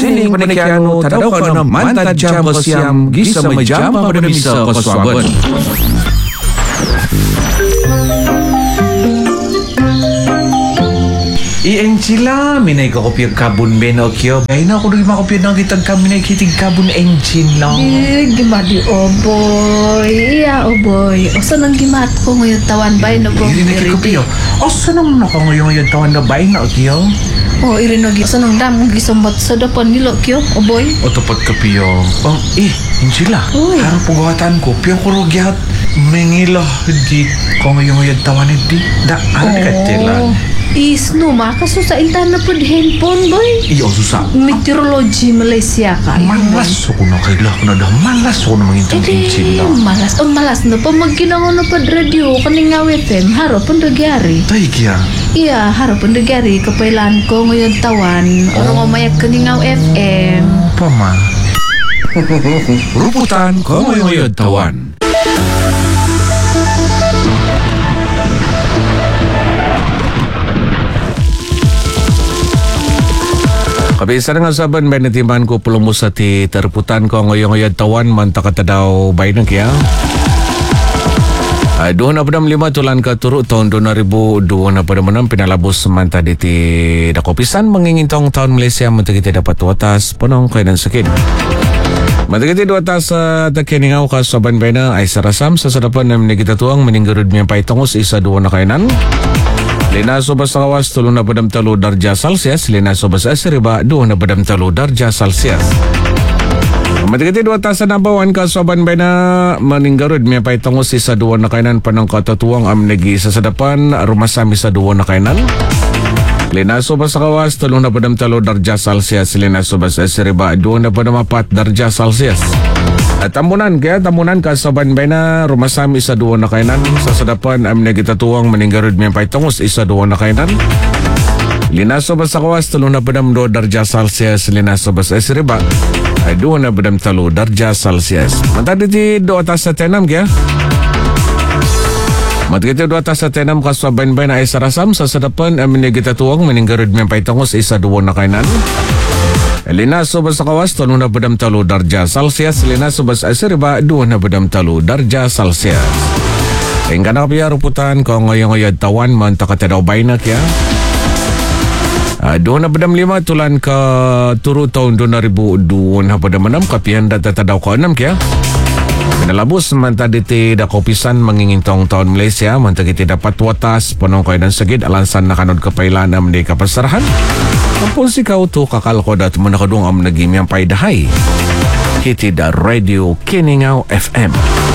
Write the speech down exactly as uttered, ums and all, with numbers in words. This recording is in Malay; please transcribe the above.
sining panikiano tadaw ka na mantad jam ko siyam gisa may jam pada misa kaswaban. I-engine minay ka kopya kabun benokyo. Ay na ako naging makopya ng kitag kami na ikitig kabun engine lang. Eh, gimadi o boy. Iya o boy. O saan ang gimat ko ngayon tawan ba na boy? Hindi na kikopya. O saan ang naka ngayon ngayon tawan na ba na okyo? O irinagi. Saan ang dam gisumbat sa dapan nilo kyo o boy? O tapat kapiyo. Oh, eh, engine la. Harap pagawatan ko. Piyo ko rogyat. Mengila. Di ko ngayon ngayon tawan hindi. Da, ano ka tilan? Is no makaso sa intan na pod handphone boy. Iyo susah. Meteorology Malaysia ka. Malas ako na kaila ko na dah. Malas ako na mangintang engine Eh, lang. malas. O malas na pa magkinangon na pod radio kaning nga F M. Harap pun nagyari. Tay kya. Iya, harap pun nagyari. Kapailan ko ngayon tawan. Orang mamayag kaning nga F M. Pama. Ruputan ko ngayon tawan. Kabisa nga saban may natiman ko pulo mo sa ti terputan ko ngoyong-ngoyong tawan mantakata daw bay na kaya. Ay, doon na padam lima tulan ka turu tahun dua ribu dua na padam enam pinalabos manta di ti dakopisan mangingintong tahun Malaysia manta kita dapat watas punong kaya ng sakit. Manta kita watas sa uh, takiningaw ka saban bay na ay sarasam sa sadapan na kita tuang meninggarud miyang paitongos isa dua na kainan. Lina sobas kawas tulong na padam talo darja Celsius. Lina sobas asiriba dua na padam talo darja Celsius. Matikiti dua tasan nabawan ka soban bay na maninggarod may paitongos isa dua na kainan panang katatuang am nagi sa sadapan rumasami sa dua na kainan. Lina sobas kawas tulong na padam talo darja Celsius. Lina sobas asiriba dua na padam apat darja Celsius. At tamunan kaya tamunan ka sa banbay na rumasami isa duwa na kainan sa sadapan am nagitatuang maninggarod may paitongos isa duwa na kainan. Linaso ba sa kawas tulong na padam do darja Celsius. Linaso ba sa esriba ay duwa na padam talo darja Celsius. Mataditi do atas sa tenam kaya matagiti do atas sa tenam ka sa banbay na ay sarasam sa sadapan am nagitatuang maninggarod may paitongos isa duwa na kainan. Lina sobas sa kawas tulong na padam talo darja Celsius. Lina sobas asiriba dua na padam talo darja Celsius. Tingkan na kapiya ruputan ko ngoyong-ngoyong tawan mantakata daw bay na kya. Uh, dua na padam lima tulan ka turu tahun dua ribu dua na padam enam kapiyan data daw ka enam kya. Pinalabos manta diti da kopisan mangingintong tahun Malaysia manta kiti dapat watas punong kayo ng sagid alansan na kanod kapailan am di kapasarahan. Kapon si kau tu kakal ko dat manakadung am nagimyang paidahay. Kiti da Radio Kiningaw F M.